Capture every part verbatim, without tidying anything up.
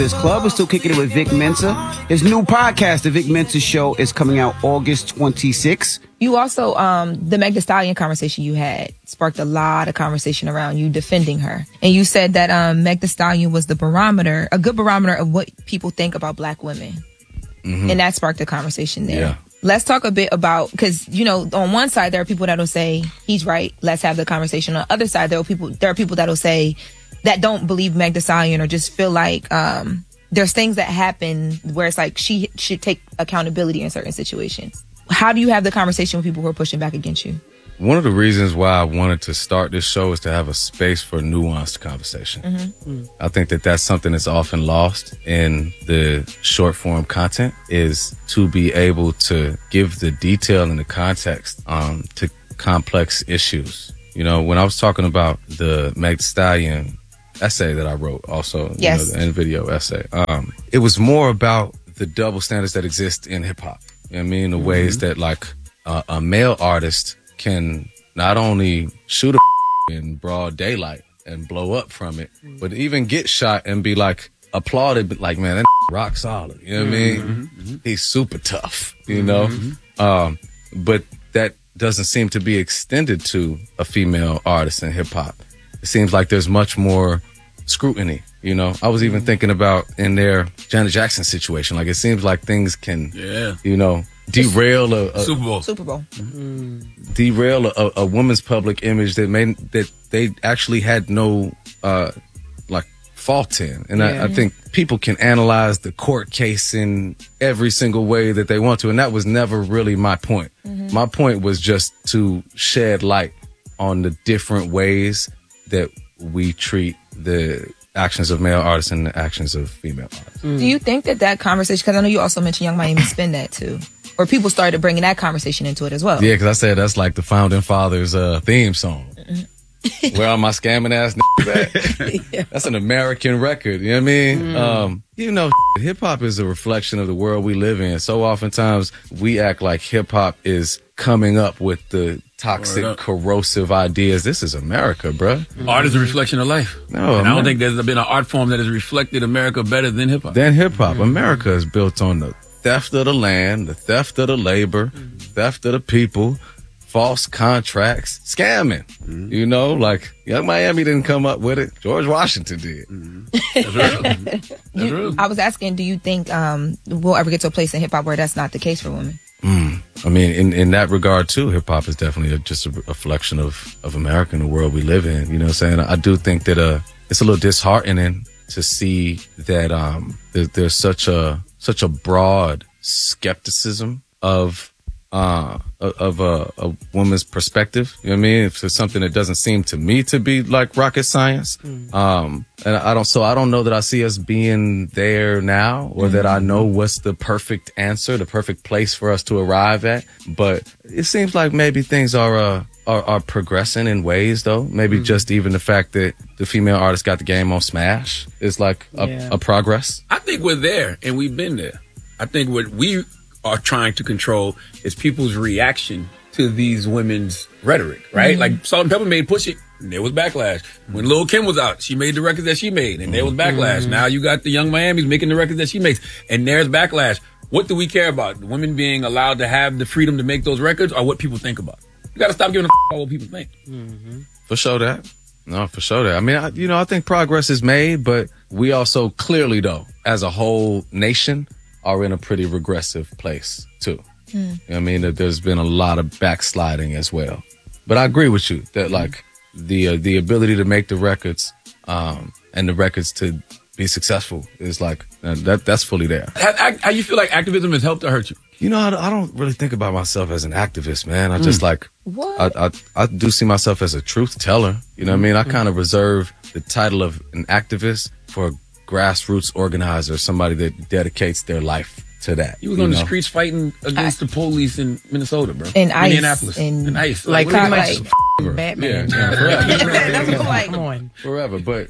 This club is still kicking it with Vic Mensa. His new podcast, The Vic Mensa Show, is coming out August twenty-sixth. You also, um, the Meg Thee Stallion conversation you had sparked a lot of conversation around you defending her. And you said that um, Meg Thee Stallion was the barometer, a good barometer of what people think about black women. Mm-hmm. And that sparked a conversation there. Yeah. Let's talk a bit about, because, you know, on one side, there are people that'll say, he's right, let's have the conversation. On the other side, there are people, there are people that'll say, that don't believe Meg Thee Stallion or just feel like um, there's things that happen where it's like she should take accountability in certain situations. How do you have the conversation with people who are pushing back against you? One of the reasons why I wanted to start this show is to have a space for nuanced conversation. Mm-hmm. Mm. I think that that's something that's often lost in the short form content, is to be able to give the detail and the context um, to complex issues. You know, when I was talking about the Meg Thee Stallion essay that I wrote, also, yes, you know, the video essay, um, it was more about the double standards that exist in hip hop. You know what I mean? The mm-hmm. ways that like uh, a male artist can not only shoot a in broad daylight and blow up from it, but even get shot and be like applauded, like, man, that rock solid. You know what mm-hmm. I mean? Mm-hmm. He's super tough, you know? Mm-hmm. Um, but that doesn't seem to be extended to a female artist in hip hop. It seems like there's much more scrutiny. You know, I was even thinking about in their Janet Jackson situation. Like, it seems like things can, yeah. you know, derail a, a Super Bowl, Super Bowl, mm-hmm. derail a, a woman's public image that made that they actually had no uh, like fault in. And yeah. I, I think people can analyze the court case in every single way that they want to, and that was never really my point. Mm-hmm. My point was just to shed light on the different ways that we treat the actions of male artists and the actions of female artists. Mm. Do you think that that conversation, because I know you also mentioned Young Miami Spin that too, or people started bringing that conversation into it as well? Yeah, because I said that's like the Founding Fathers uh, theme song. Mm-hmm. Where are my scamming ass niggas at? Yeah. That's an American record, you know what I mean? Mm. Um, you know, hip hop is a reflection of the world we live in. So oftentimes we act like hip hop is coming up with the toxic, corrosive ideas. This is America, bruh. Art is a reflection of life. No, and I don't think there's been an art form that has reflected America better than hip hop. Than hip hop. Mm-hmm. America is built on the theft of the land, the theft of the labor, mm-hmm. theft of the people, false contracts, scamming. Mm-hmm. You know, like Young Miami didn't come up with it. George Washington did. Mm-hmm. That's real. That's you, real. I was asking, do you think um, we'll ever get to a place in hip hop where that's not the case for women? Mm. I mean, in, in that regard, too, hip hop is definitely a, just a reflection of, of America and the world we live in. You know what I'm saying? I do think that uh, it's a little disheartening to see that um, there, there's such a such a broad skepticism of uh, of a, a woman's perspective. You know what I mean? If it's something that doesn't seem to me to be like rocket science. Mm. Um, and I don't, so I don't know that I see us being there now, or mm. that I know what's the perfect answer, the perfect place for us to arrive at. But it seems like maybe things are, uh, are, are progressing in ways though. Maybe mm. just even the fact that the female artist got the game on Smash is like a, yeah. a progress. I think we're there and we've been there. I think what we are trying to control is people's reaction to these women's rhetoric, right? Mm-hmm. Like Salt and Pepper made Push It, and there was backlash. When Lil' Kim was out, she made the records that she made, and there was backlash. Mm-hmm. Now you got the Young Miamis making the records that she makes, and there's backlash. What do we care about? The women being allowed to have the freedom to make those records, or what people think about? You got to stop giving a f- about what people think. Mm-hmm. For sure that. No, for sure that. I mean, I, you know, I think progress is made, but we also clearly, though, as a whole nation, are in a pretty regressive place, too. Mm. You know what I mean? That there's been a lot of backsliding as well. But I agree with you that, like, the uh, the ability to make the records um, and the records to be successful is, like, uh, that that's fully there. How, how you feel like activism has helped or hurt you? You know, I, I don't really think about myself as an activist, man. I just, mm. like, what? I, I, I do see myself as a truth teller. You know what mm. I mean? I kind of reserve the title of an activist for grassroots organizer, somebody that dedicates their life to that. You was on know? the streets fighting against I, the police in Minnesota, bro. In ICE. Minneapolis. In, in ICE. Like, like, like, like Batman. Yeah, yeah, forever. That's what like, come on. Forever. But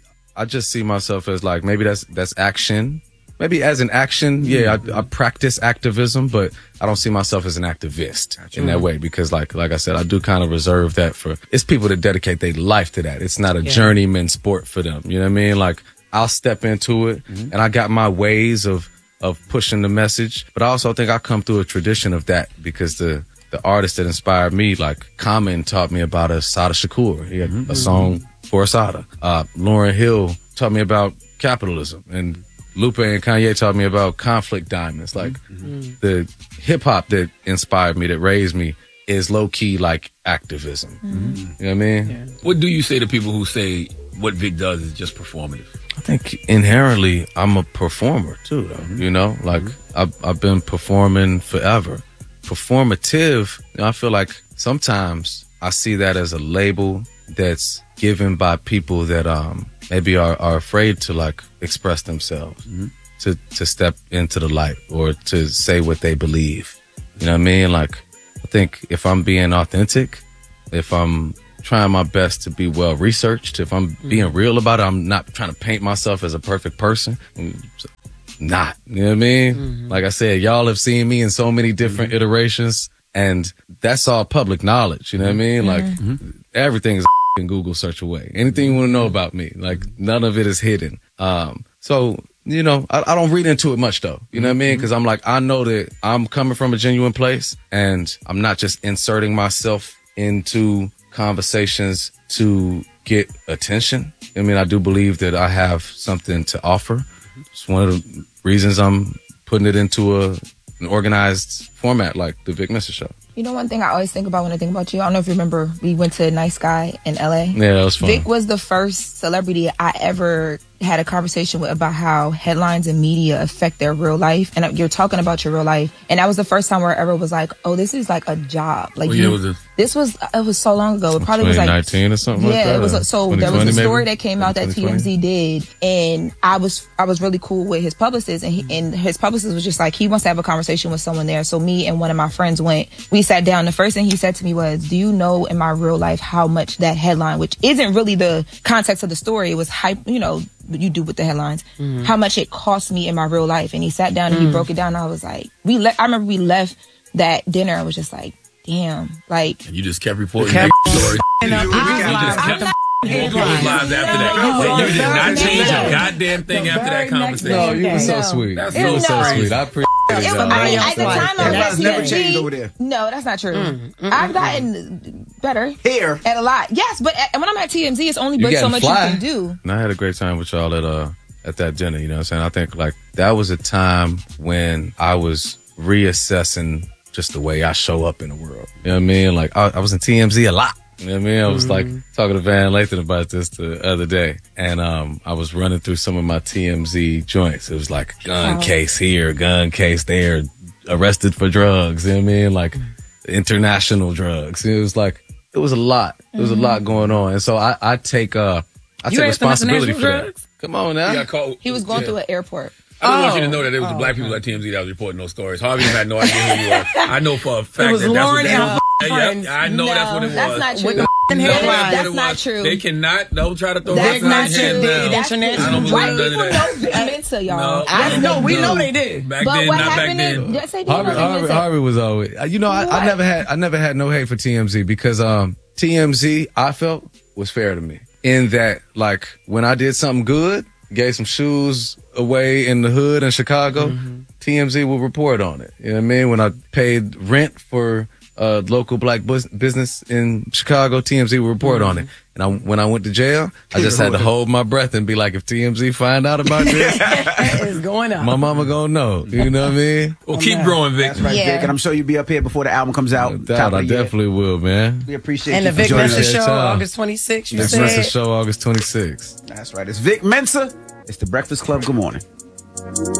I just see myself as like, maybe that's that's action. Maybe as an action, yeah, I, I practice activism, but I don't see myself as an activist gotcha. in that way because, like, like I said, I do kind of reserve that for. It's people that dedicate their life to that. It's not a yeah. journeyman sport for them. You know what I mean? Like, I'll step into it, mm-hmm. and I got my ways of of pushing the message. But I also think I come through a tradition of that because the the artist that inspired me, like Common, taught me about Assata Shakur. He had mm-hmm. a song for Assata. Uh, Lauryn Hill taught me about capitalism, and Lupe and Kanye taught me about conflict diamonds. Like mm-hmm. the hip hop that inspired me, that raised me, is low key like activism. Mm-hmm. You know what I mean? Yeah. What do you say to people who say what Vic does is just performative? I think inherently I'm a performer too, though. Mm-hmm. You know, like mm-hmm. I've, I've been performing forever. Performative, you know, I feel like sometimes I see that as a label that's given by people that um maybe are, are afraid to like express themselves, mm-hmm. to, to step into the light or to say what they believe. You know what I mean? Like, I think if I'm being authentic, if I'm trying my best to be well researched, if I'm mm-hmm. being real about it, I'm not trying to paint myself as a perfect person. Not, you know what I mean? Mm-hmm. Like I said, y'all have seen me in so many different mm-hmm. iterations, and that's all public knowledge. You know what I mean? Like mm-hmm. everything is in Google search away. Anything you want to know about me, like none of it is hidden. Um, so, you know, I, I don't read into it much though. You know what I mean? Cause I'm like, I know that I'm coming from a genuine place and I'm not just inserting myself into conversations to get attention. I mean, I do believe that I have something to offer. It's one of the reasons I'm putting it into a an organized format like the Vic Mensa Show. You know, one thing I always think about when I think about you, I don't know if you remember, we went to Nice Guy in L A. Yeah, that was fun. Vic was the first celebrity I ever had a conversation with about how headlines and media affect their real life. And you're talking about your real life. And that was the first time where I ever was like, oh, this is like a job. Like, well, you, yeah, was it? This was, it was so long ago. It probably was like twenty nineteen or something yeah, like that. Yeah, it was. So there was a story maybe? that came out that T M Z did. And I was, I was really cool with his publicist. And, he, and his publicist was just like, he wants to have a conversation with someone there. So me and one of my friends went, we sat down. The first thing he said to me was, do you know in my real life how much that headline, which isn't really the context of the story, it was hype, you know, you do with the headlines, mm-hmm. how much it cost me in my real life. And he sat down and mm. he broke it down. And I was like, we le- I remember we left that dinner. I was just like, damn, like. And you just kept reporting kept stories. You just kept headlines after that. You did not change a goddamn thing after that conversation. No, you were so sweet. That's you were so crazy. sweet. I appreciate it. it. I mean, at the time I was at never T M Z. changed over there. No, that's not true. Mm, mm, I've gotten better. Here. At a lot. Yes, but at, when I'm at T M Z, it's only but so much fly. you can do. And I had a great time with y'all at uh at that dinner, you know what I'm saying? I think like that was a time when I was reassessing just the way I show up in the world. You know what I mean? Like I, I was in T M Z a lot. You know what I mean? I was like talking to Van Lathan about this the other day, and um, I was running through some of my T M Z joints. It was like gun oh. case here, gun case there, arrested for drugs. You know what I mean? Like international drugs. It was like it was a lot. There was mm-hmm. a lot going on, and so I, I take uh I you take responsibility for drugs? that. Come on now. Yeah, called, he was going yeah. through an airport. I don't oh. want you to know that it was oh, the black okay. people at T M Z that was reporting those stories. Harvey had no idea who you were. I know for a fact it was that that's Lauren what and that her was. Yeah, I know no, that's what it was. That's not true. With the no, headlines. that's it not was. true. They cannot. Don't try to throw That's this not on true. him now. That's International. I don't believe white none of people that. know Vic Mensa, y'all. No, I know. We know they did. Back but then, what not back happened then. in, just say Harvey, Harvey, Harvey, Harvey was always, you know, I, I never had, I never had no hate for T M Z because um T M Z I felt was fair to me in that like when I did something good, gave some shoes away in the hood in Chicago, mm-hmm. T M Z will report on it. You know what I mean? When I paid rent for a local black bus- business in Chicago, T M Z will report mm-hmm. on it. And I, when I went to jail, I just had to hold my breath and be like, if T M Z find out about this, it's going up. My mama gonna know. You know what I mean? Well, keep growing, Vic. That's right, Yeah. Vic. And I'm sure you'll be up here before the album comes out. No top doubt, of I the year. definitely will, man. We appreciate And you the for Vic joining Mensa us. that Show, time. August twenty-sixth, you Vic said? Mensa Show, August twenty-sixth. That's right. It's Vic Mensa. It's the Breakfast Club. Good morning.